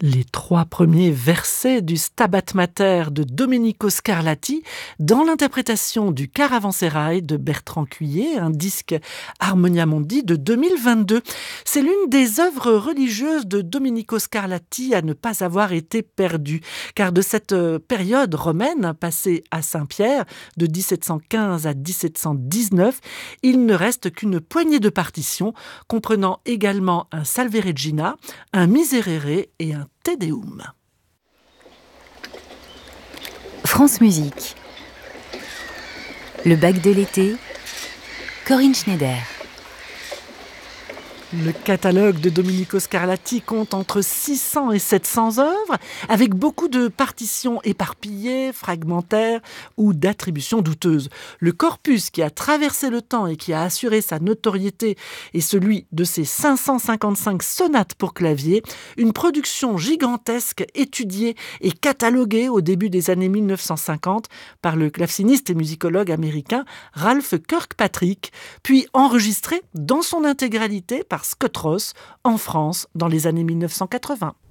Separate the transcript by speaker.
Speaker 1: Les 3 premiers versets du Stabat Mater de Domenico Scarlatti dans l'interprétation du Caravansérail de Bertrand Cuillet, un disque Harmonia Mundi de 2022. C'est l'une des œuvres religieuses de Domenico Scarlatti à ne pas avoir été perdue, car de cette période romaine passée à Saint-Pierre, de 1715 à 1719, il ne reste qu'une poignée de partitions, comprenant également un Salve Regina, un Miserere et un Te Deum.
Speaker 2: France Musique. Le bac de l'été. Corinne Schneider.
Speaker 1: Le catalogue de Domenico Scarlatti compte entre 600 et 700 œuvres, avec beaucoup de partitions éparpillées, fragmentaires ou d'attributions douteuses. Le corpus qui a traversé le temps et qui a assuré sa notoriété est celui de ses 555 sonates pour clavier, une production gigantesque étudiée et cataloguée au début des années 1950 par le claveciniste et musicologue américain Ralph Kirkpatrick, puis enregistrée dans son intégralité par Scott Ross en France dans les années 1980.